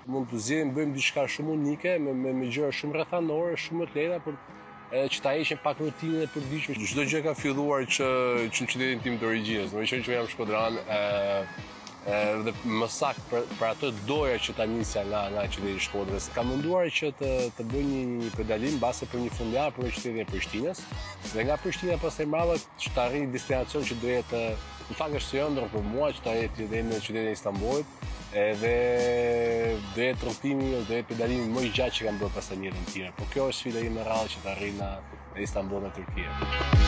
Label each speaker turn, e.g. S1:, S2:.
S1: mund të zgjedhim bëjmë diçka shumë unike me gjëra shumë rrethanore, shumë të lehta për që ta heqim pak rutinën e përditshme. Çdo gjë ka filluar që në qytetin tim të origjinës, më qenë që jam Shkodran, dhe më saktë për atë doja që ta nisja nga qyteti i Shkodrës. Kam menduar që të bëj një pedalim base për një fundjavë për qytetin e Prishtinës, dhe nga Prishtina pastaj mbrapa që të arrijë destinacion që do jetë në fakt është ëndër për mua që ta jetë deri në qytetin e Istanbulit, edhe do jetë rrugtimi, do jetë pedalimi më i gjatë që kam bërë pastaj në jetën time. Po kjo është sfida ime e rrallë që të arrijë në Istanbul në Turqi.